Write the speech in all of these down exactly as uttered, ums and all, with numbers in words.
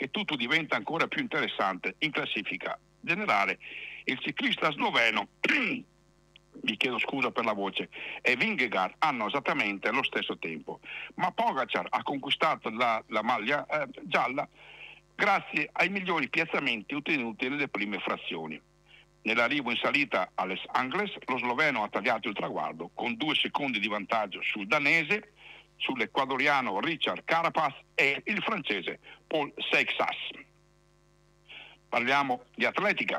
che tutto diventa ancora più interessante. In classifica generale il ciclista sloveno vi chiedo scusa per la voce, e Vingegaard hanno esattamente lo stesso tempo, ma Pogacar ha conquistato la, la maglia eh, gialla grazie ai migliori piazzamenti ottenuti nelle prime frazioni. Nell'arrivo in salita Alex Angles, lo sloveno ha tagliato il traguardo con due secondi di vantaggio sul danese, sull'ecuadoriano Richard Carapaz e il francese Paul Seixas. Parliamo di atletica.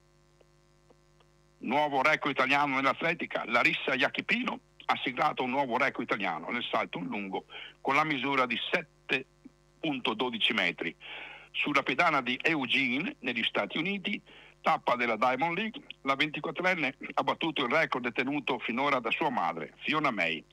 Nuovo record italiano nell'atletica. Larissa Iachipino ha siglato un nuovo record italiano nel salto in lungo con la misura di sette virgola dodici metri. Sulla pedana di Eugene, negli Stati Uniti, tappa della Diamond League, la ventiquattrenne ha battuto il record detenuto finora da sua madre, Fiona May.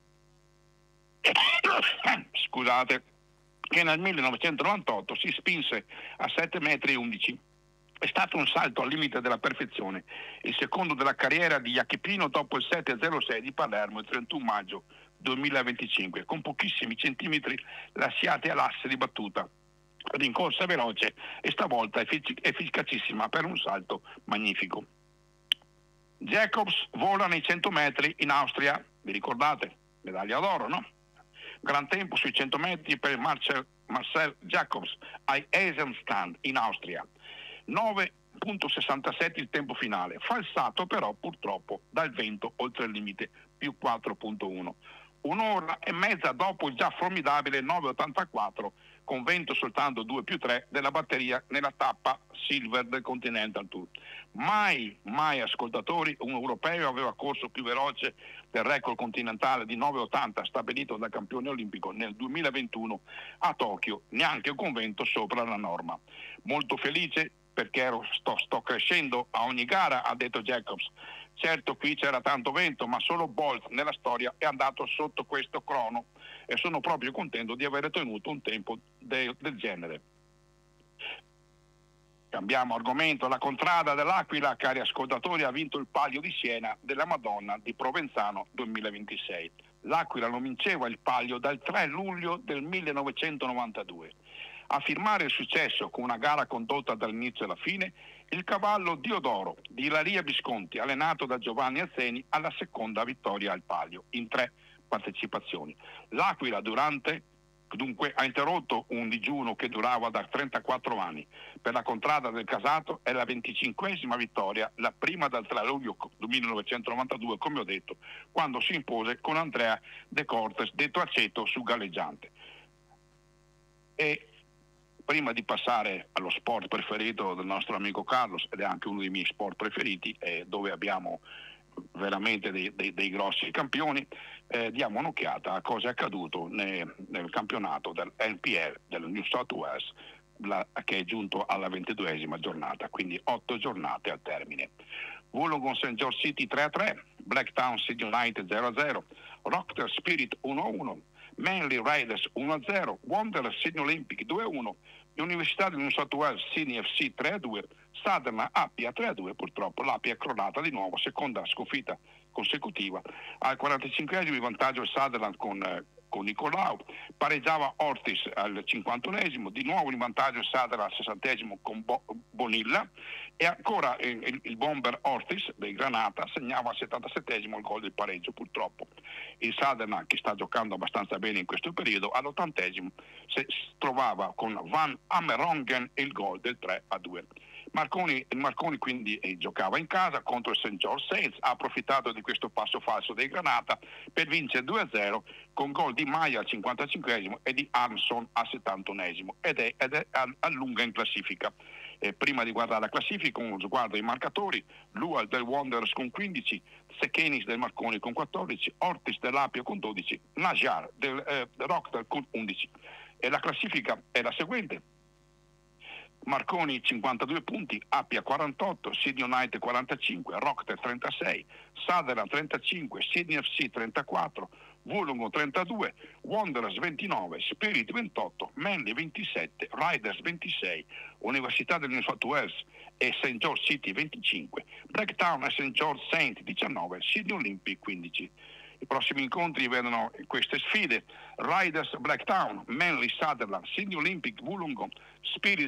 Scusate, che nel millenovecentonovantotto si spinse a sette metri e undici. È stato un salto al limite della perfezione, il secondo della carriera di Iachipino dopo il sette zero sei di Palermo il trentuno maggio duemilaventicinque, con pochissimi centimetri lasciati all'asse di battuta. Rincorsa veloce e stavolta effic- efficacissima per un salto magnifico. Jacobs vola nei cento metri in Austria, vi ricordate? Medaglia d'oro, no? Gran tempo sui cento metri per Marcel, Marcel Jacobs ai Eisenstand in Austria. nove virgola sessantasette il tempo finale, falsato però purtroppo dal vento oltre il limite, più quattro virgola uno. Un'ora e mezza dopo il già formidabile nove virgola ottantaquattro, con vento soltanto due più tre della batteria nella tappa Silver del Continental Tour. Mai, mai ascoltatori, un europeo aveva corso più veloce del record continentale di nove virgola ottanta stabilito dal campione olimpico nel duemilaventuno a Tokyo, neanche con vento sopra la norma. Molto felice perché ero, sto, sto crescendo a ogni gara, ha detto Jacobs. Certo, qui c'era tanto vento, ma solo Bolt nella storia è andato sotto questo crono e sono proprio contento di aver ottenuto un tempo de, del genere. Cambiamo argomento. La Contrada dell'Aquila, cari ascoltatori, ha vinto il Palio di Siena della Madonna di Provenzano duemilaventisei. L'Aquila non vinceva il Palio dal tre luglio del millenovecentonovantadue. A firmare il successo con una gara condotta dall'inizio alla fine il cavallo Diodoro di Ilaria Visconti, allenato da Giovanni Azzeni, alla seconda vittoria al Palio in tre partecipazioni. L'Aquila durante dunque ha interrotto un digiuno che durava da trentaquattro anni. Per la Contrada del Casato è la venticinquesima vittoria, la prima dal tre luglio millenovecentonovantadue, come ho detto, quando si impose con Andrea De Cortes, detto Aceto, su galleggiante. E prima di passare allo sport preferito del nostro amico Carlos, ed è anche uno dei miei sport preferiti, eh, dove abbiamo veramente dei, dei, dei grossi campioni, eh, diamo un'occhiata a cosa è accaduto ne, nel campionato del N P L del New South Wales, la, che è giunto alla ventiduesima giornata, quindi otto giornate al termine. Wollongong Saint George City tre a tre, Blacktown City United zero a zero, Rockter Spirit uno a uno, Manly Riders uno a zero, Wanderers Sydney Olympic due a uno, Università del New South Wales Sydney F C tre a due, Sutherland Appia tre a due. Purtroppo l'Appia è crollata di nuovo, seconda sconfitta consecutiva. Al quarantacinquesimo di vantaggio il Sutherland con, eh, con Nicolau, pareggiava Ortiz al cinquantunesimo, di nuovo in vantaggio il Sutherland al sessantesimo con Bo- Bonilla, e ancora eh, il, il bomber Ortiz del Granata segnava al settantasettesimo il gol del pareggio. Purtroppo il Sutherland, che sta giocando abbastanza bene in questo periodo, all'ottantesimo si trovava con Van Amerongen il gol del tre a due. Marconi, Marconi quindi eh, giocava in casa contro il Saint George Saints, ha approfittato di questo passo falso dei Granata per vincere due a zero con gol di Maia al cinquantacinquesimo e di Armstrong al settantunesimo, ed è, ed è allunga in classifica. Eh, prima di guardare la classifica, uno sguardo ai marcatori: Lual del Wanderers con quindici, Sekenis del Marconi con quattordici, Ortiz dell'Apio con dodici, Najar del eh, Rockdale con undici. E la classifica è la seguente: Marconi cinquantadue punti, Appia quarantotto, Sydney United quarantacinque, Rockter trentasei, Sutherland trentacinque, Sydney F C trentaquattro, Wollongong trentadue, Wanderers ventinove, Spirit ventotto, Manly ventisette, Riders ventisei, Università del New South Wales e Saint George City venticinque, Blacktown e Saint George Saint diciannove, Sydney Olympic quindici. I prossimi incontri vedono queste sfide: Riders Blacktown, Manly Sutherland, Sydney Olympic Wollongong, Spirit